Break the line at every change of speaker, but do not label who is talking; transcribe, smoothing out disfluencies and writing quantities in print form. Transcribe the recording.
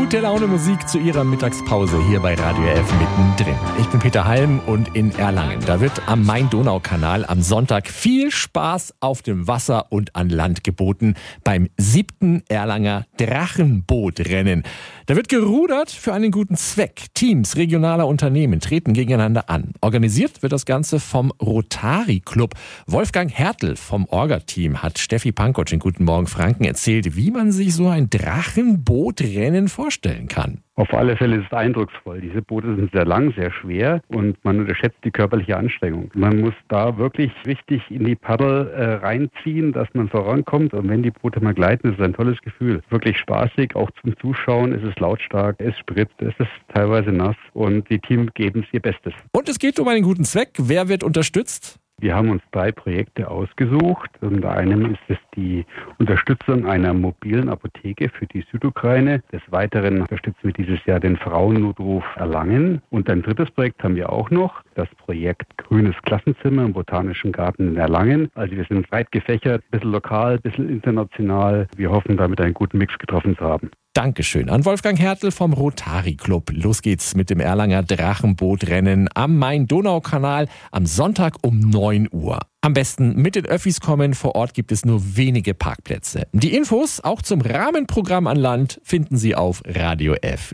Gute Laune Musik zu Ihrer Mittagspause hier bei Radio F mittendrin. Ich bin Peter Halm und in Erlangen. Da wird am Main-Donau-Kanal am Sonntag viel Spaß auf dem Wasser und an Land geboten beim 7. Erlanger Drachenbootrennen. Da wird gerudert für einen guten Zweck. Teams regionaler Unternehmen treten gegeneinander an. Organisiert wird das Ganze vom Rotary Club. Wolfgang Hertel vom Orga-Team hat Steffi Pankotsch in Guten Morgen Franken erzählt, wie man sich so ein Drachenbootrennen vorstellen kann.
Auf alle Fälle ist es eindrucksvoll. Diese Boote sind sehr lang, sehr schwer und man unterschätzt die körperliche Anstrengung. Man muss da wirklich richtig in die Paddel reinziehen, dass man vorankommt. Und wenn die Boote mal gleiten, ist es ein tolles Gefühl. Wirklich spaßig, auch zum Zuschauen. Es ist lautstark, es spritzt, es ist teilweise nass und die Teams geben es ihr Bestes.
Und es geht um einen guten Zweck. Wer wird unterstützt?
Wir haben uns 3 Projekte ausgesucht. Unter einem ist es die Unterstützung einer mobilen Apotheke für die Südukraine. Des Weiteren unterstützen wir dieses Jahr den Frauennotruf Erlangen. Und ein drittes Projekt haben wir auch noch, das Projekt Grünes Klassenzimmer im Botanischen Garten in Erlangen. Also wir sind weit gefächert, ein bisschen lokal, ein bisschen international. Wir hoffen, damit einen guten Mix getroffen zu haben.
Dankeschön an Wolfgang Hertel vom Rotary Club. Los geht's mit dem Erlanger Drachenbootrennen am Main-Donau-Kanal am Sonntag um 9 Uhr. Am besten mit den Öffis kommen, vor Ort gibt es nur wenige Parkplätze. Die Infos auch zum Rahmenprogramm an Land finden Sie auf radiof.de.